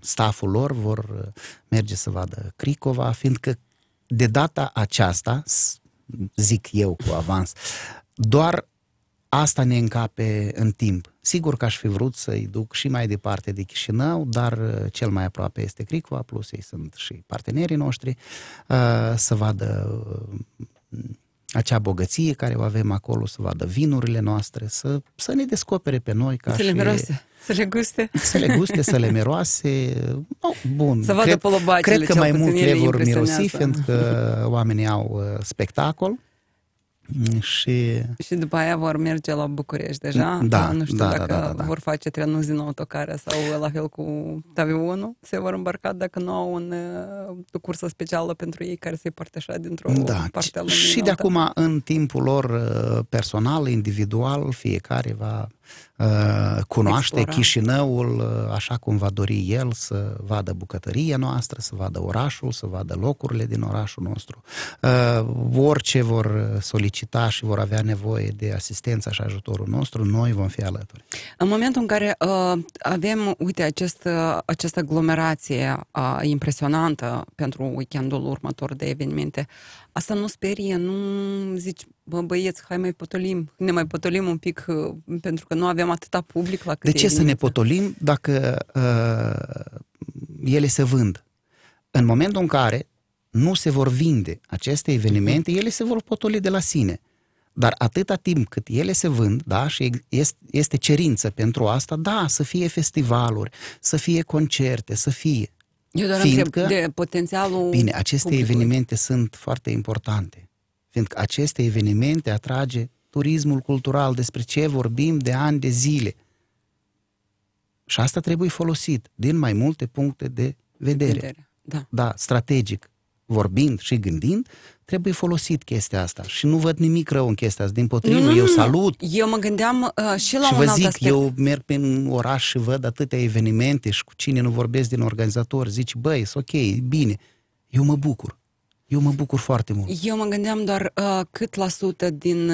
stafful lor vor merge să vadă Cricova, fiindcă de data aceasta, zic eu cu avans, doar asta ne încape în timp. Sigur că aș fi vrut să-i duc și mai departe de Chișinău, dar cel mai aproape este Cricova, plus ei sunt și partenerii noștri, să vadă acea bogăție care o avem acolo, să vadă vinurile noastre, să ne descopere pe noi ca să le miroase, să le guste. Să le guste, să le miroase. Bun, să vadă polobacele, cred că mai mult le vor mirosi, asta. fiindcă oamenii au spectacol. Și după aia vor merge la București deja? Da, nu știu dacă vor face trenul din autocare sau la fel cu avionul, se vor îmbarca dacă nu au o cursă specială pentru ei care să-i parte așa dintr-o parte a lumii. Și de acum, în timpul lor personal, individual, fiecare va cunoaște Chișinăul așa cum va dori el, să vadă bucătăria noastră, să vadă orașul, să vadă locurile din orașul nostru. Orice vor solicita și vor avea nevoie de asistența și ajutorul nostru, noi vom fi alături. În momentul în care avem, uite, această aglomerație impresionantă pentru weekendul următor de evenimente, asta nu sperie, nu zici, băieți, hai ne mai potolim un pic, pentru că nu avem atâta public la câte De ce să ne potolim dacă ele se vând? În momentul în care nu se vor vinde aceste evenimente, ele se vor potoli de la sine. Dar atâta timp cât ele se vând, da, și este cerință pentru asta, da, să fie festivaluri, să fie concerte, să fie. Eu doar întreb de potențialul Bine, aceste publicului. evenimente sunt foarte importante, fiindcă aceste evenimente atrage turismul cultural, despre ce vorbim de ani de zile. Și asta trebuie folosit din mai multe puncte de vedere. Da, strategic vorbind și gândind, trebuie folosit chestia asta. Și nu văd nimic rău în chestia asta. Dimpotrivă, eu salut. Eu mă gândeam și la și un vă alt zic, aspect. eu merg prin oraș și văd atâtea evenimente și cu cine nu vorbesc din organizator, zici, băi, e ok, e bine. Eu mă bucur. Eu mă bucur foarte mult. Eu mă gândeam doar cât la sută din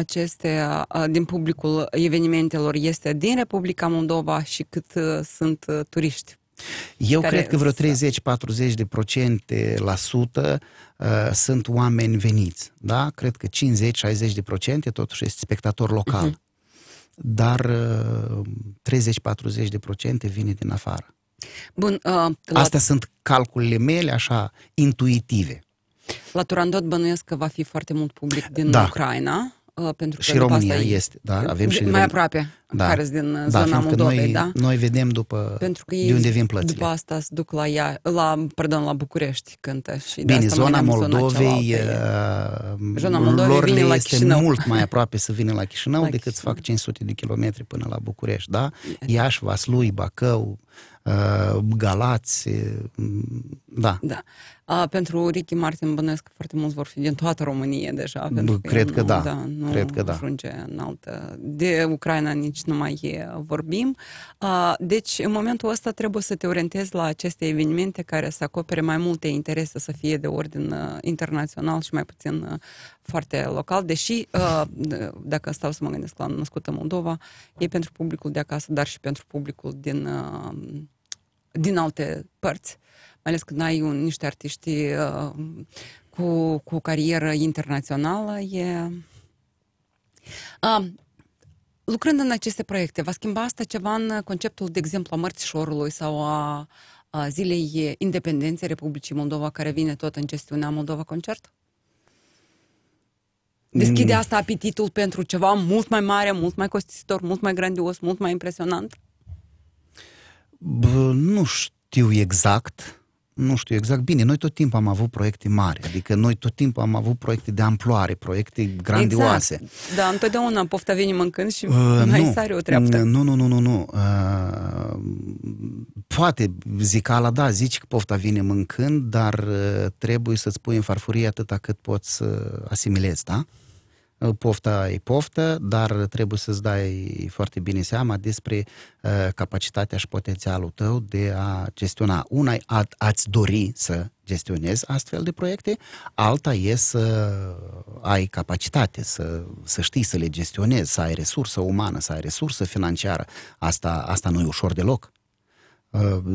din publicul evenimentelor este din Republica Moldova și cât sunt turiști. Eu cred că vreo 30-40% sunt oameni veniți, da? Cred că 50-60% totuși este spectator local. Dar 30-40% vine din afară. Bun, astea sunt calculele mele așa intuitive. La Turandot bănuiesc că va fi foarte mult public din Ucraina. Pentru că și România este, da, avem și mai aproape, care sunt din zona Moldovei, da? Noi vedem pentru că de unde vin plățile. După asta se duc la București cântă și bine, zona Moldovei lor le este mult mai aproape să vină la Chișinău decât să fac 500 de kilometri până la București, da? Iași, Vaslui, Bacău, Galați, da. Pentru Ricky Martin bănuiesc că foarte mulți vor fi din toată România deja. Cred că da. Cred că ajunge în altă. De Ucraina nici nu mai vorbim. Deci, în momentul ăsta trebuie să te orientezi la aceste evenimente care să acopere mai multe interese, să fie de ordin internațional și mai puțin foarte local, deși, dacă stau să mă gândesc la Născută Moldova, e pentru publicul de acasă, dar și pentru publicul din alte părți. Mai ales când ai niște artiști cu carieră internațională. Lucrând în aceste proiecte, va schimba asta ceva în conceptul, de exemplu, a Mărțișorului sau a Zilei Independenței Republicii Moldova, care vine tot în gestiunea Moldova Concert? Deschide asta apetitul pentru ceva mult mai mare, mult mai costisitor, mult mai grandios, mult mai impresionant? Nu știu exact. Bine, noi tot timpul am avut proiecte mari, adică noi tot timpul am avut proiecte de amploare, proiecte grandioase. Exact. Da, întotdeauna pofta vine mâncând și mai sare o treaptă. Nu. Poate zicala, da, zici că pofta vine mâncând, dar trebuie să-ți pui în farfurie atâta cât poți să asimilezi, da? Pofta e poftă, dar trebuie să-ți dai foarte bine seama despre capacitatea și potențialul tău de a gestiona. Una e a-ți dori să gestionezi astfel de proiecte, alta e să ai capacitate, să știi să le gestionezi, să ai resursă umană, să ai resursă financiară. Asta nu e ușor deloc.